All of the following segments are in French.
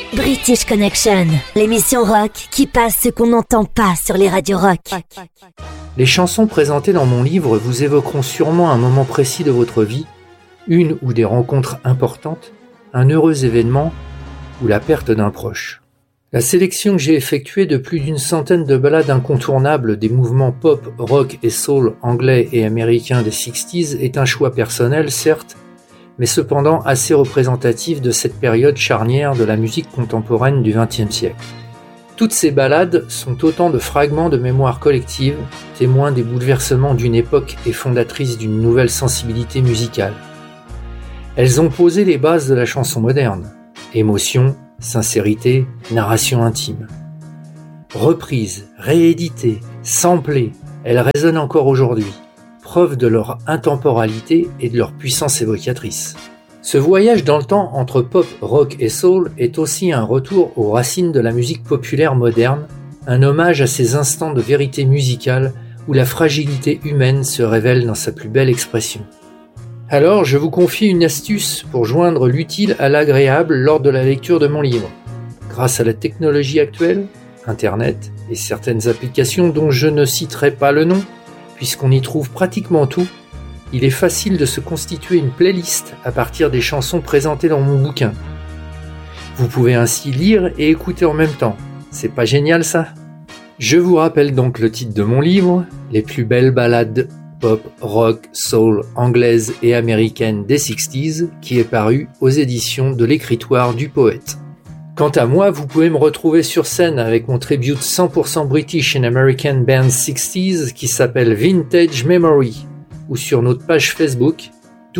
British Connection, l'émission rock qui passe ce qu'on n'entend pas sur les radios rock. Les chansons présentées dans mon livre vous évoqueront sûrement un moment précis de votre vie, une ou des rencontres importantes, un heureux événement ou la perte d'un proche. La sélection que j'ai effectuée de plus d'une centaine de ballades incontournables des mouvements pop, rock et soul anglais et américains des 60s est un choix personnel, certes, mais cependant assez représentatif de cette période charnière de la musique contemporaine du XXe siècle. Toutes ces ballades sont autant de fragments de mémoire collective, témoins des bouleversements d'une époque et fondatrices d'une nouvelle sensibilité musicale. Elles ont posé les bases de la chanson moderne. Émotion, sincérité, narration intime. Reprises, rééditées, samplées, elles résonnent encore aujourd'hui. Preuve de leur intemporalité et de leur puissance évocatrice. Ce voyage dans le temps entre pop, rock et soul est aussi un retour aux racines de la musique populaire moderne, un hommage à ces instants de vérité musicale où la fragilité humaine se révèle dans sa plus belle expression. Alors, je vous confie une astuce pour joindre l'utile à l'agréable lors de la lecture de mon livre. Grâce à la technologie actuelle, Internet et certaines applications dont je ne citerai pas le nom, puisqu'on y trouve pratiquement tout, il est facile de se constituer une playlist à partir des chansons présentées dans mon bouquin. Vous pouvez ainsi lire et écouter en même temps. C'est pas génial ça ? Je vous rappelle donc le titre de mon livre, Les plus belles ballades pop, rock, soul, anglaises et américaines des 60s, qui est paru aux éditions de l'Écritoire du Poète. Quant à moi, vous pouvez me retrouver sur scène avec mon tribute 100% British and American Band 60s qui s'appelle Vintage Memory, ou sur notre page Facebook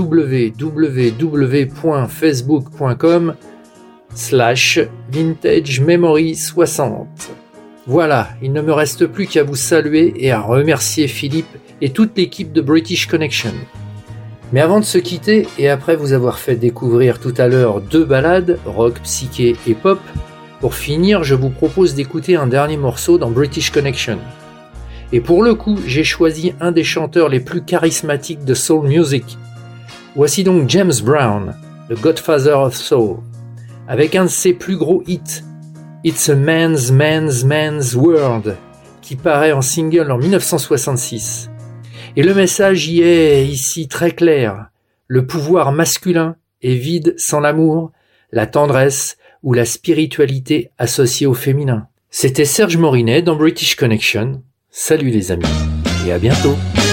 www.facebook.com/vintagememory60. Voilà, il ne me reste plus qu'à vous saluer et à remercier Philippe et toute l'équipe de British Connection. Mais avant de se quitter, et après vous avoir fait découvrir tout à l'heure 2 ballades, rock, psyché et pop, pour finir, je vous propose d'écouter un dernier morceau dans British Connection. Et pour le coup, j'ai choisi un des chanteurs les plus charismatiques de soul music. Voici donc James Brown, le Godfather of Soul, avec un de ses plus gros hits, It's a Man's World, qui paraît en single en 1966. Et le message y est ici très clair. Le pouvoir masculin est vide sans l'amour, la tendresse ou la spiritualité associée au féminin. C'était Serge Morinet dans British Connection. Salut les amis et à bientôt.